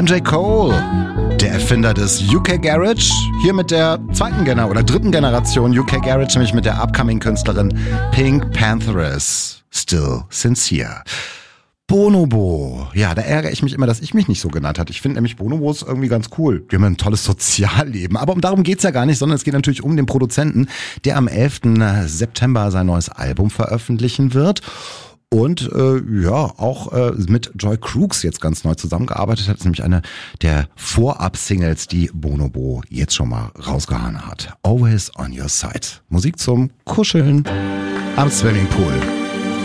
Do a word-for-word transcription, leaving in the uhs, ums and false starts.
M J Cole, der Erfinder des U K Garage, hier mit der zweiten Gener- oder dritten Generation U K Garage, nämlich mit der Upcoming-Künstlerin Pink Pantheress, Still Sincere. Bonobo. Ja, da ärgere ich mich immer, dass ich mich nicht so genannt habe. Ich finde nämlich Bonobos irgendwie ganz cool. Die haben ein tolles Sozialleben. Aber um darum geht's ja gar nicht, sondern es geht natürlich um den Produzenten, der am elften September sein neues Album veröffentlichen wird. Und äh, ja, auch äh, mit Joy Crooks jetzt ganz neu zusammengearbeitet hat. Das ist nämlich eine der Vorab-Singles, die Bonobo jetzt schon mal rausgehauen hat. Always on your side. Musik zum Kuscheln am Swimmingpool.